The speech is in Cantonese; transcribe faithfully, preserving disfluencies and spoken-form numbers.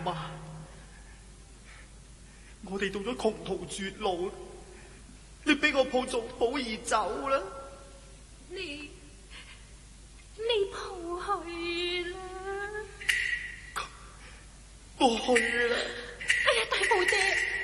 媽，我哋到咗窮途絕路，你俾我抱做寶兒走啦。 你你抱去啦。 我去啦。 哎呀，大寶姐。